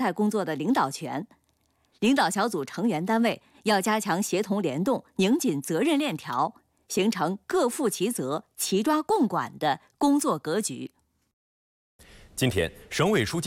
态工作的领导权。领导小组成员单位要加强协同联动，拧紧责任链条，形成各负其责、齐抓共管的工作格局。 今天，省委书记